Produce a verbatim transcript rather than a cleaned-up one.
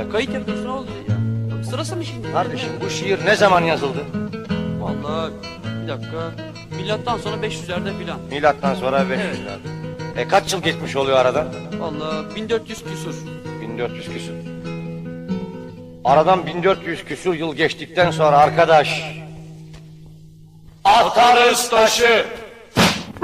Kayıt yapıyorsun, ne oldu ya? Sırası mı şimdi? Kardeşim bu şiir ne zaman yazıldı? Vallahi bir dakika. Milattan sonra beş yüzlerde filan. Milattan sonra beş yüzler. E kaç yıl geçmiş oluyor aradan? Vallahi bin dört yüz küsur. bin dört yüz küsur. Aradan bin dört yüz küsur yıl geçtikten sonra arkadaş... Atarız taşı!